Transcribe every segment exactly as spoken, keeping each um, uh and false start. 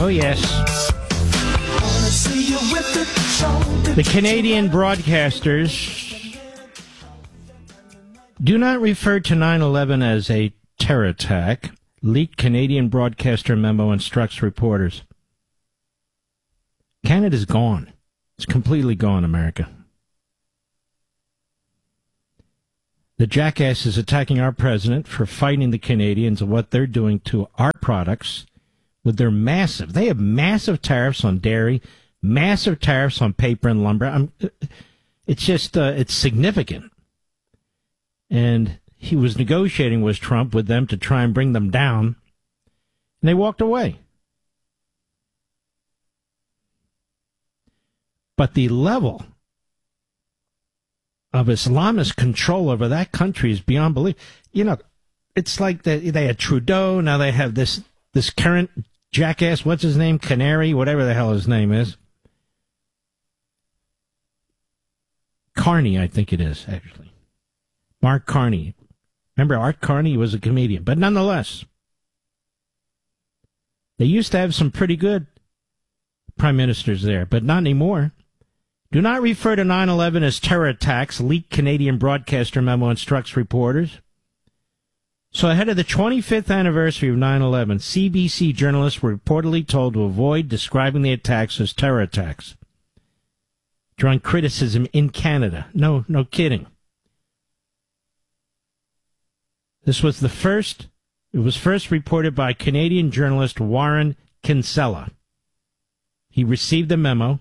Oh, yes. The Canadian broadcasters do not refer to nine eleven as a terror attack. Leaked Canadian broadcaster memo instructs reporters. Canada's gone. It's completely gone, America. The jackass is attacking our president for fighting the Canadians and what they're doing to our products with their massive, they have massive tariffs on dairy, massive tariffs on paper and lumber. I'm, it's just, uh, it's significant. And he was negotiating with Trump with them to try and bring them down, and they walked away. But the level of Islamist control over that country is beyond belief. You know, it's like they, they had Trudeau, now they have this this current jackass, what's his name, Canary, whatever the hell his name is. Carney, I think it is, actually. Mark Carney. Remember, Art Carney was a comedian, but nonetheless, they used to have some pretty good prime ministers there, but not anymore. Do not refer to nine eleven as terror attacks, leaked Canadian broadcaster memo instructs reporters. So ahead of the twenty-fifth anniversary of nine eleven, C B C journalists were reportedly told to avoid describing the attacks as terror attacks, drawing criticism in Canada. No, no kidding. This was the first, it was first reported by Canadian journalist Warren Kinsella. He received the memo.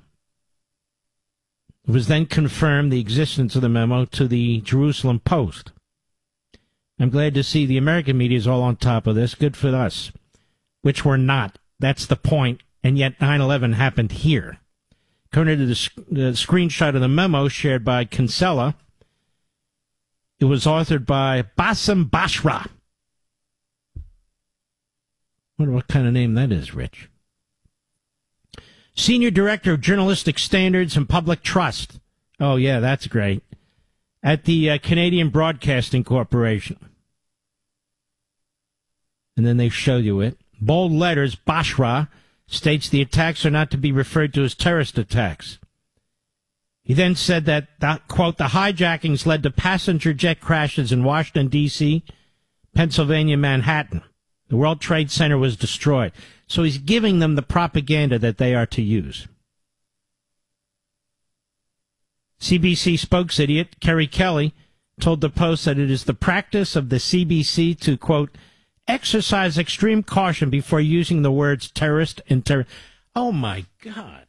It was then confirmed, the existence of the memo, to the Jerusalem Post. I'm glad to see the American media is all on top of this. Good for us. Which we're not. That's the point. And yet nine eleven happened here. According to the, the screenshot of the memo shared by Kinsella, it was authored by Bassem Bashra. I wonder what kind of name that is, Rich. Senior Director of Journalistic Standards and Public Trust. Oh, yeah, that's great. At the uh, Canadian Broadcasting Corporation. And then they show you it. Bold letters, Bashra states the attacks are not to be referred to as terrorist attacks. He then said that, that, quote, the hijackings led to passenger jet crashes in Washington, D C, Pennsylvania, Manhattan. The World Trade Center was destroyed. So he's giving them the propaganda that they are to use. C B C spokesidiot Kerry Kelly told the Post that it is the practice of the C B C to, quote, exercise extreme caution before using the words terrorist and terror. Oh, my God.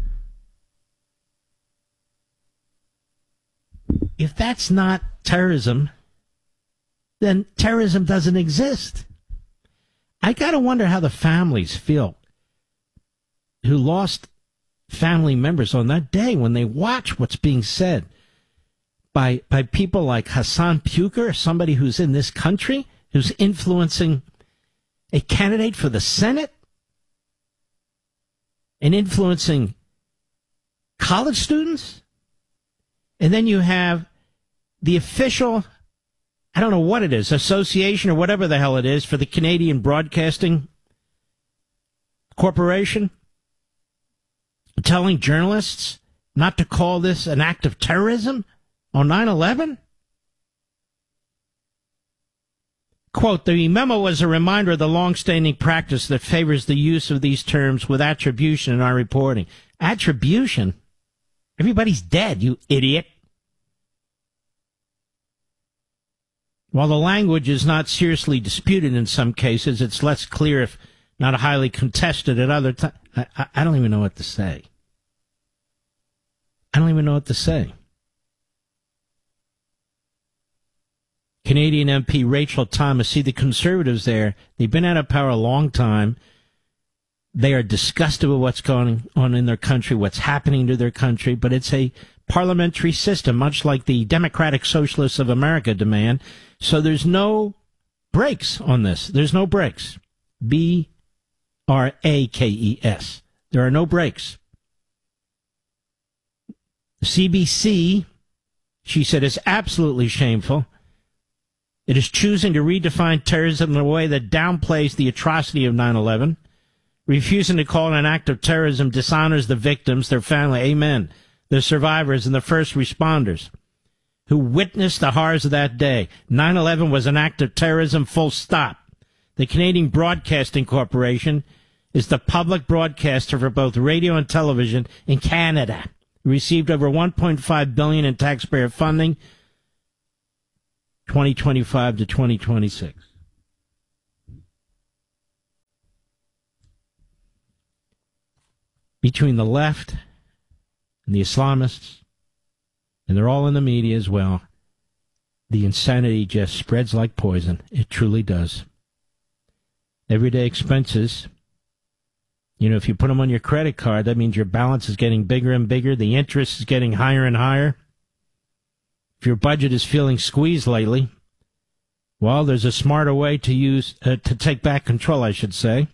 If that's not terrorism, then terrorism doesn't exist. I got to wonder how the families feel who lost family members on that day when they watch what's being said by by people like Hassan Puker, somebody who's in this country, who's influencing a candidate for the Senate and influencing college students. And then you have the official, I don't know what it is, association or whatever the hell it is for the Canadian Broadcasting Corporation telling journalists not to call this an act of terrorism on nine eleven? Quote, the memo was a reminder of the long-standing practice that favors the use of these terms with attribution in our reporting. Attribution? Everybody's dead, you idiot. While the language is not seriously disputed in some cases, it's less clear, if not highly contested at other times. I, I don't even know what to say. I don't even know what to say. Canadian M P Rachel Thomas, see the Conservatives there, they've been out of power a long time. They are disgusted with what's going on in their country, what's happening to their country, but it's a parliamentary system, much like the Democratic Socialists of America demand. So there's no brakes on this. There's no brakes. B R A K E S. There are no brakes. The C B C, she said, is absolutely shameful. It is choosing to redefine terrorism in a way that downplays the atrocity of nine eleven. Refusing to call it an act of terrorism dishonors the victims, their family, amen, the survivors, and the first responders who witnessed the horrors of that day. nine eleven was an act of terrorism, full stop. The Canadian Broadcasting Corporation is the public broadcaster for both radio and television in Canada. It received over one point five billion dollars in taxpayer funding, twenty twenty-five to twenty twenty-six. Between the left and the Islamists, and they're all in the media as well, the insanity just spreads like poison. It truly does. Everyday expenses, you know, if you put them on your credit card, that means your balance is getting bigger and bigger. The interest is getting higher and higher. If your budget is feeling squeezed lately, well, there's a smarter way to use, uh, to take back control, I should say.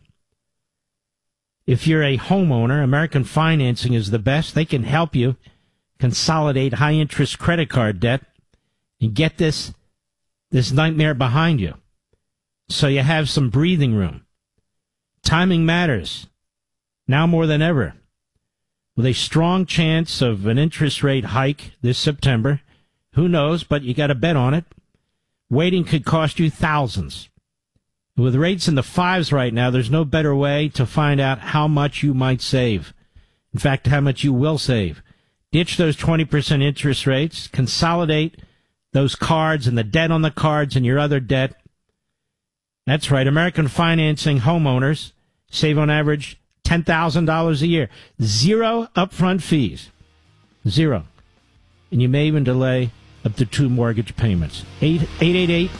If you're a homeowner, American Financing is the best. They can help you consolidate high-interest credit card debt and get this, this nightmare behind you so you have some breathing room. Timing matters, now more than ever. With a strong chance of an interest rate hike this September, who knows, but you got to bet on it. Waiting could cost you thousands. With rates in the fives right now, there's no better way to find out how much you might save. In fact, how much you will save. Ditch those twenty percent interest rates. Consolidate those cards and the debt on the cards and your other debt. That's right. American Financing homeowners save on average ten thousand dollars a year. Zero upfront fees. Zero. And you may even delay up to two mortgage payments. eight eight eight,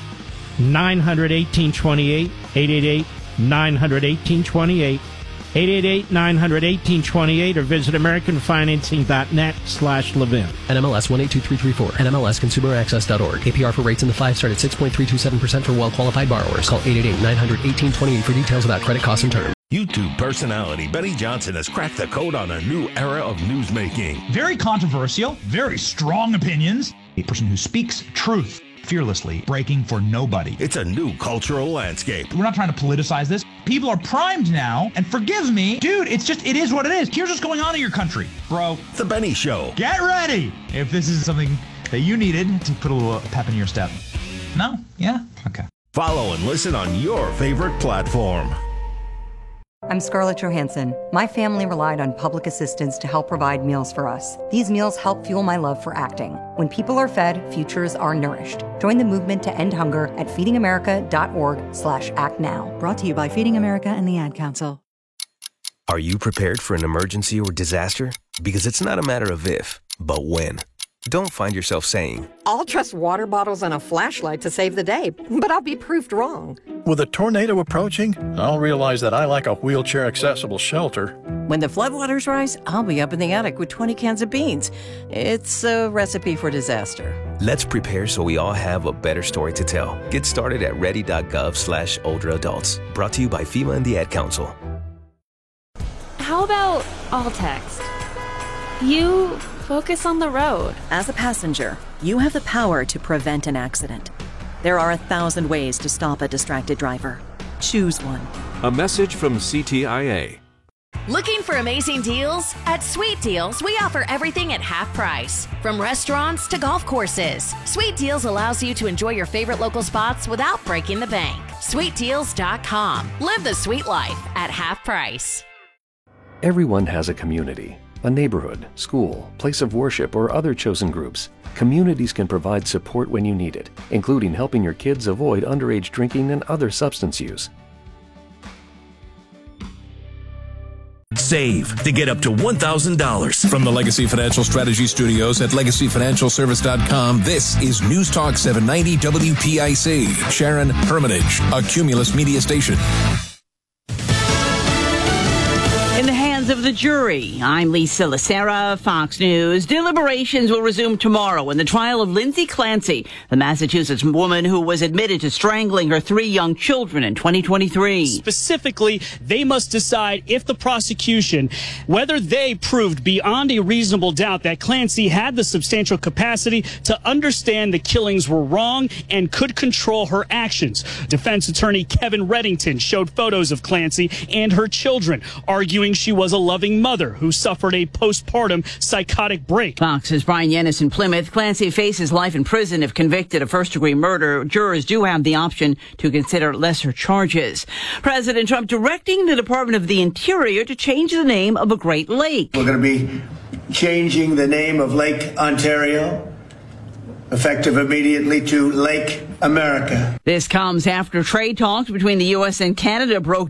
nine hundred, eighteen twenty-eight. eight eight eight, nine hundred, eighteen twenty-eight. eight eight eight, nine hundred, eighteen twenty-eight or visit american financing dot net slash Levin. N M L S one eight two three three four. N M L S consumer access dot org. A P R for rates in the five start at six point three two seven percent for well-qualified borrowers. Call eight eight eight, nine hundred, eighteen twenty-eight for details about credit costs and terms. YouTube personality Benny Johnson has cracked the code on a new era of newsmaking. Very controversial, very strong opinions. A person who speaks truth fearlessly, breaking for nobody. It's a new cultural landscape. We're not trying to politicize this. People are primed now, and forgive me, dude, it's just, it is what it is. Here's what's going on in your country, bro. The Benny Show. Get ready if this is something that you needed to put a little pep in your step. No? Yeah? Okay. Follow and listen on your favorite platform. I'm Scarlett Johansson. My family relied on public assistance to help provide meals for us. These meals help fuel my love for acting. When people are fed, futures are nourished. Join the movement to end hunger at feedingamerica.org slash act now. Brought to you by Feeding America and the Ad Council. Are you prepared for an emergency or disaster? Because it's not a matter of if, but when. Don't find yourself saying, I'll trust water bottles and a flashlight to save the day, but I'll be proved wrong. With a tornado approaching, I'll realize that I lack a wheelchair-accessible shelter. When the floodwaters rise, I'll be up in the attic with twenty cans of beans. It's a recipe for disaster. Let's prepare so we all have a better story to tell. Get started at ready.gov slash older adults. Brought to you by FEMA and the Ad Council. How about all text? You focus on the road. As a passenger, you have the power to prevent an accident. There are a thousand ways to stop a distracted driver. Choose one. A message from C T I A. Looking for amazing deals? At Sweet Deals, we offer everything at half price. From restaurants to golf courses, Sweet Deals allows you to enjoy your favorite local spots without breaking the bank. sweet deals dot com. Live the sweet life at half price. Everyone has a community, a neighborhood, school, place of worship, or other chosen groups. Communities can provide support when you need it, including helping your kids avoid underage drinking and other substance use. Save to get up to one thousand dollars. From the Legacy Financial Strategy Studios at legacy financial service dot com, this is News Talk seven ninety W P I C. Sharon Hermitage, a Cumulus media station. In the hands of the jury. I'm Lisa Lacera, Fox News. Deliberations will resume tomorrow in the trial of Lindsay Clancy, the Massachusetts woman who was admitted to strangling her three young children in twenty twenty-three. Specifically, they must decide if the prosecution, whether they proved beyond a reasonable doubt that Clancy had the substantial capacity to understand the killings were wrong and could control her actions. Defense attorney Kevin Reddington showed photos of Clancy and her children, arguing she was a loving mother who suffered a postpartum psychotic break. Fox's Brian Yennis in Plymouth. Clancy faces life in prison if convicted of first-degree murder. Jurors do have the option to consider lesser charges. President Trump directing the Department of the Interior to change the name of a Great Lake. We're going to be changing the name of Lake Ontario, effective immediately, to Lake America. This comes after trade talks between the U S and Canada broke